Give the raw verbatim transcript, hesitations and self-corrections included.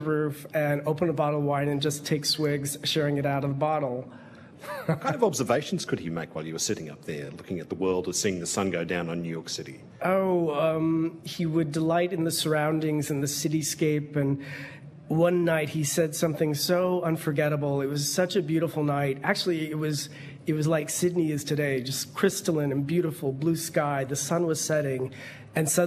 roof and open a bottle of wine and just take swigs, sharing it out of the bottle. What kind of observations could he make while you were sitting up there looking at the world and seeing the sun go down on New York City? Oh, um, he would delight in the surroundings and the cityscape. And one night he said something so unforgettable. It was such a beautiful night. Actually, it was it was like Sydney is today, just crystalline and beautiful, blue sky. The sun was setting, and suddenly